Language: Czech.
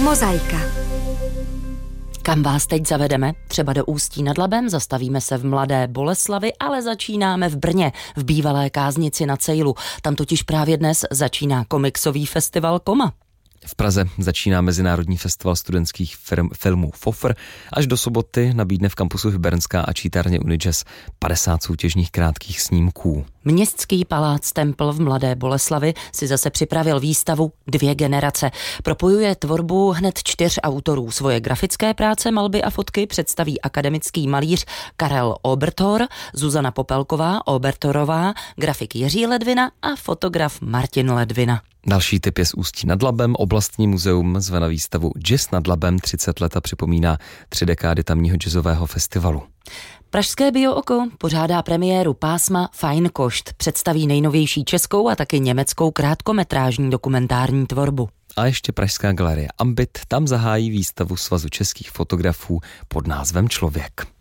Mozaika. Kam vás teď zavedeme? Třeba do Ústí nad Labem, zastavíme se v Mladé Boleslavi, ale začínáme v Brně, v bývalé Káznici nad Sejlu. Tam totiž právě dnes začíná komiksový festival Koma. V Praze začíná Mezinárodní festival studentských filmů FOFR. Až do soboty nabídne v kampusu Hybernská a čítárně Unijazz 50 soutěžních krátkých snímků. Městský palác Templ v Mladé Boleslavi si zase připravil výstavu 2 generace. Propojuje tvorbu hned 4 autorů. Svoje grafické práce, malby a fotky představí akademický malíř Karel Oberthor, Zuzana Popelková, Oberthorová, grafik Jiří Ledvina a fotograf Martin Ledvina. Další tip je z Ústí nad Labem. Oblastní muzeum zve na výstavu Jazz nad Labem 30 let a připomíná 3 dekády tamního jazzového festivalu. Pražské Biooko pořádá premiéru pásma Fajnkošt. Představí nejnovější českou a taky německou krátkometrážní dokumentární tvorbu. A ještě Pražská galerie Ambit, tam zahájí výstavu Svazu českých fotografů pod názvem Člověk.